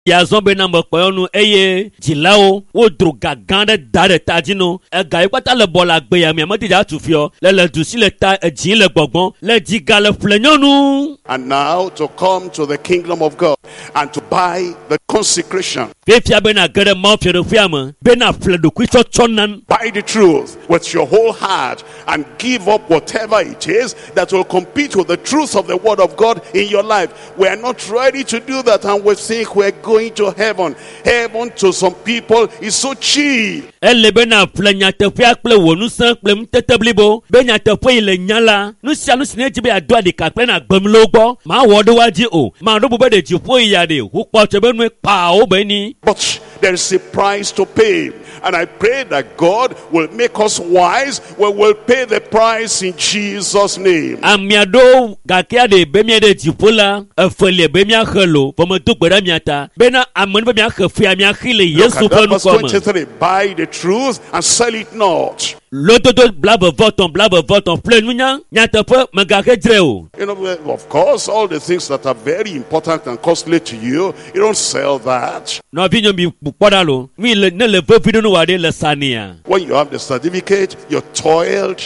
Yazon bena mokponu eye jilao wo droga gande dare tajino ga ipata le bola gbe ya mi amati ja tufio le dusi le ta jin le gbogbon le jiga le flenyonu. And now to come to the kingdom of God and to buy the consecration. Fefia bena gere mo fiero fiam bena fledo kwicho chonan. Buy the truth with your whole heart and give up whatever it is that will compete with the truth of the word of God in your life. We are not ready to do that, and we think we're going to heaven. Heaven to some people is so cheap. Elle bena flenya te fia kple wonu san kple mteteblibo benya te fo ile nyala nu sia nu sine jibe adua de ka kple na gbemlo gbo ma wodo waji o ma do bube de jifo iya de hu po chebe nu pa o beni. But there is a price to pay, and I pray that God will make us wise. We will pay the price in Jesus' name. Amiado gakia de bemia de jipola efele bemia khelo pomoto gbera miata bena amon bemia khfia mia khile Yesu ponu Verse koma 23, buy the truth and sell it not. lototo blab voton plenunya nyata pe magake dreo. You know, of course, all the things that are very important and costly to you, you don't sell that. No vinyo bi podalo mi ne le vofido no wade le sania. When you have the certificate, you toiled,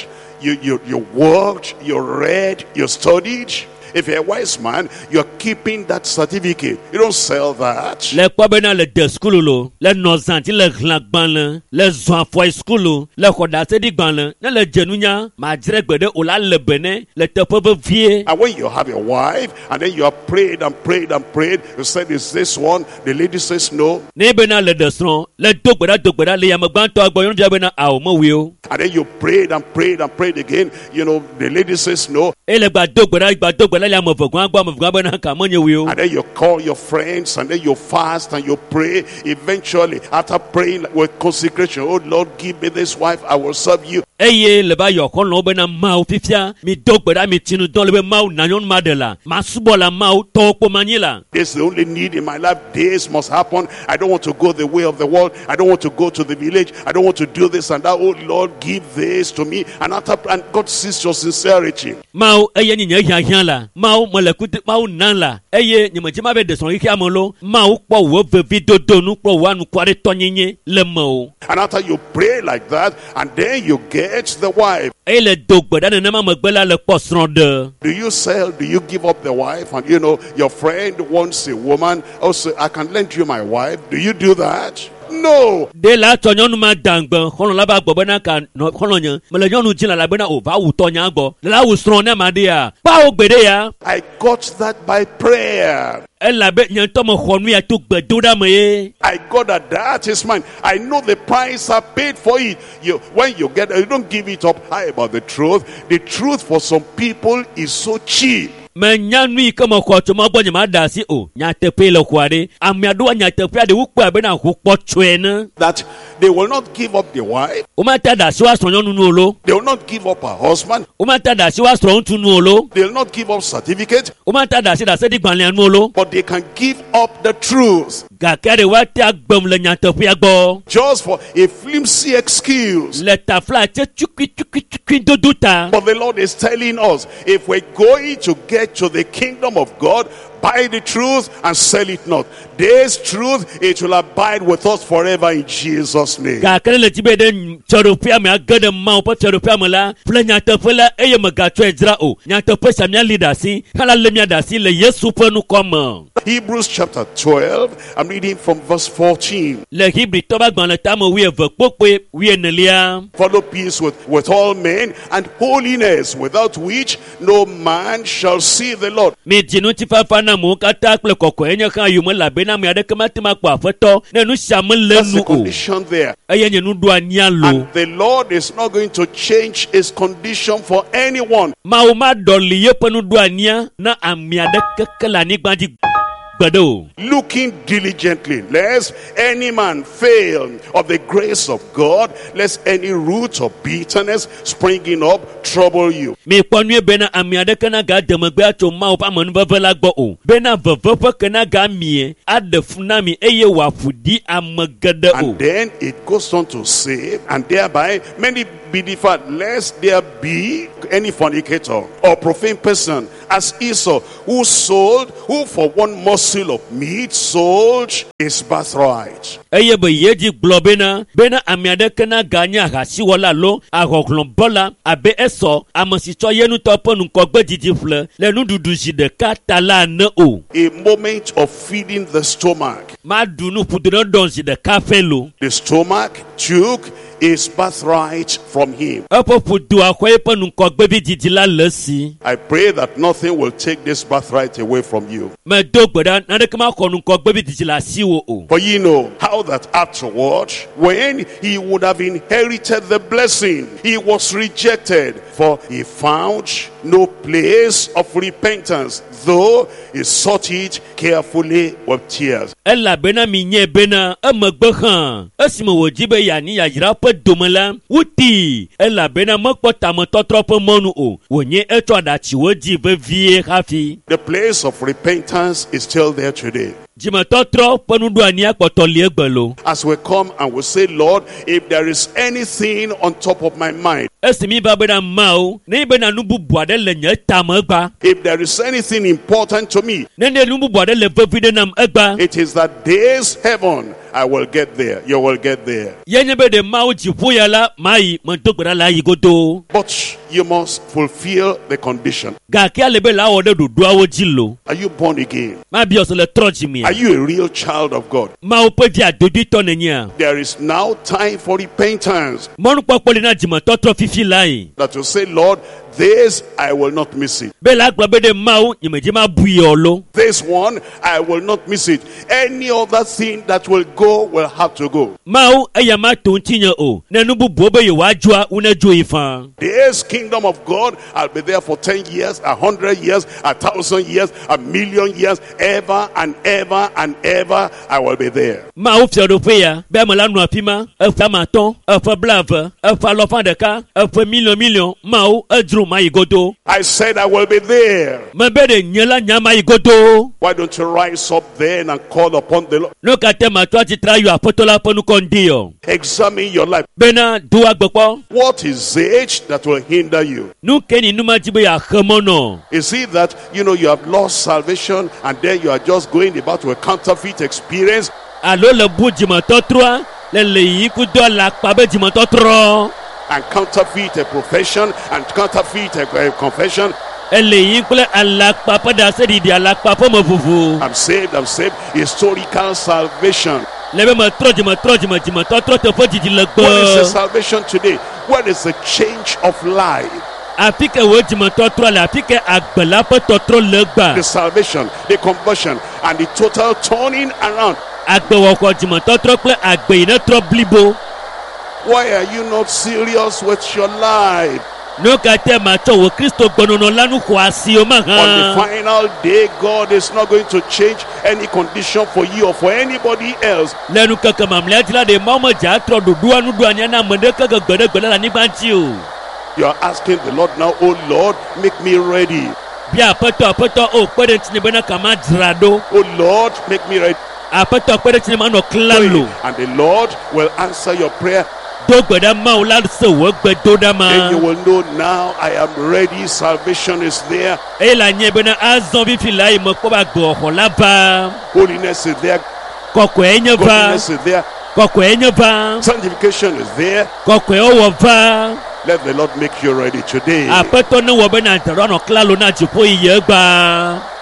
you worked, you read, you studied. If you're a wise man, you're keeping that certificate. You don't sell that. Le kwabena le de skululo le nozanti le glagban le zwan foi skulu le khodase di gban le le jenunya ma dregbede ola le bene le tepe vie. And when you have your wife and then you have prayed and prayed and prayed, you said, is this one? The lady says no. Ne bena le desron le dogbeda le yamagban to agboyon jabena awo mo wi o. And then you prayed and prayed and prayed again. You know, the lady says no. Ele gba dogbeda le amofogwan bena ka monye wi o. And then you call your friends and then you fast and you pray. Eventually, after praying with consecration, oh Lord, give me this wife, I will serve you. Eye le ba yo kon lo bena mau fifia mi dogbeda mi tinu don le be mau nanyon madela ma subola mau to po manila. This is the only need in my life. This must happen. I don't want to go the way of the world. I don't want to go to the village. I don't want to do this and that. Oh Lord, give this to me. And God sees your sincerity. Mau eye ni nya la mau molekuti mau nan la eye ni majima be de son iki amolo mau po wo vevi dodo nu po wa nu kware tonyenye le mo. And after you pray like that, and then you get the wife. Ele dogbeda na ma magbela le posron de. Do you sell? Do you give up the wife? And you know, your friend wants a woman. Also, I can lend you my wife. Do you do that? No. De la tonyon ma dangban kono la ba gbo na ka no kono nyan me le nyonu jin la bena o va wu tonya gbo la wu stron na ma de ya pa o gbede ya. I got that by prayer. Ela be nyan to mo khonu ya to gbedo da me. I got that is mine. I know the price I paid for it. When you get it, you don't give it up high about the truth. The truth for some people is so cheap. Menyanui kama kwa choma bonye madasi o nyatepe le kwade amiado nyatepe de wukpa be na hukpo chwena that they will not give up the wife. Umata da siwa sonyo nunu olo. They will not give up her husband. Umata da siwa sonyo tunu olo. They will not give up certificate. Umata da si da se di gbanle anu olo. But they can give up the truth. Gakere wate agbom le nyatepe agbo. Just for a flimsy excuse. Le tafla che chukwi doduta. But the Lord is telling us, if we're going to get to the kingdom of God, buy the truth and sell it not. This truth, it will abide with us forever in Jesus' name. Gakere le tibe de choropia me agade ma opo choropia me la ple nyatepe la eye me gatwe ezra o nyatepe samia leadersi hala lemia dasi le Yesu ponu koma. Hebrews chapter 12, I'm reading from verse 14. Le Hebrew toba gban le tamo wi evokpokpe wi enelia. Follow peace with all men and holiness, without which no man shall see the Lord. Mi jinu ti fa na mo kata kple kokko enye kan yu mo la be na mi ade kema ti ma pa feto na nu sha mo le That's the nu o. condition there. Eye nye nu do ania lo. And the Lord is not going to change his condition for anyone. Ma o ma doli ye penu do ania na ami ade kekela ni gbanji. Looking diligently, lest any man fail of the grace of God, lest any root of bitterness springing up trouble you. Me ponu bena amiade kana ga demagbe ato ma o pa manu vevela gbo o. Bena vevepe kana ga mie adefuna mi eye wafudi amagede o. And then it goes on to say, and thereby many be differed, lest there be any fornicator or profane person as Esau, who for one morsel of meat sold his birthright. Eye be yeji globena bena amiade kana ganya hasiwala lo agoglon bola abe eso amasicho yenu topo nkogbe jijifle le nududu jide katala na o. A moment of feeding the stomach. Ma dunu pudron don jide kafelo. The stomach took his birthright from him. I pray that nothing will take this birthright away from you. For you know how that afterward, when he would have inherited the blessing, he was rejected, for he found no place of repentance, though he sought it carefully with tears. Domala wuti ela bena mokpota mototropo monu o wonye eto adachi woji be vie hafi. The place of repentance is still there today. As we come and we say, Lord, if there is anything on top of my mind, if there is anything important to me, it is that this heaven I will get there. You will get there. But you must fulfill the condition. Are you born again? Are you a real child of God? There is now time for repentance. That you say, Lord, this I will not miss it. This one I will not miss it. Any other thing that will go will have to go. This kingdom of God, I'll be there for 10 years, 100 years, 1,000 years, 1,000,000 years, ever and ever and ever I will be there. I said I will be there. Why don't you rise up then and call upon the Lord? Examine your life. What is it that will hinder you? Is it that you have lost salvation and then you are just going about to a counterfeit experience? And counterfeit a profession and counterfeit a confession. I'm saved. Historical salvation. What is the salvation today? What is the change of life? The salvation, the conversion, and the total turning around. Why are you not serious with your life? On the final day, God is not going to change any condition for you or for anybody else. You are asking the Lord now, oh Lord, make me ready. Oh Lord, make me ready. And the Lord will answer your prayer. Then you will know now I am ready. Salvation is there. Holiness is there. Godliness is there. Sanctification is there. Let the Lord make you ready today.